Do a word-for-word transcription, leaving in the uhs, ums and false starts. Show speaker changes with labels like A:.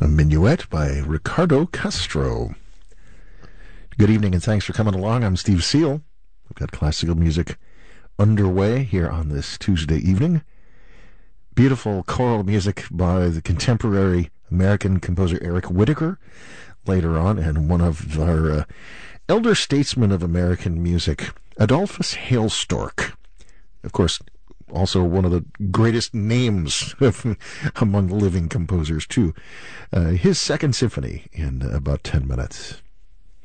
A: A Minuet by Ricardo Castro. Good evening and thanks for coming along. I'm Steve Seal. We've got classical music underway here on this Tuesday evening. Beautiful choral music by the contemporary American composer Eric Whitacre later on, and one of our uh, elder statesmen of American music, Adolphus Hailstork. Of course, also one of the greatest names among living composers, too. Uh, his second symphony in about ten minutes.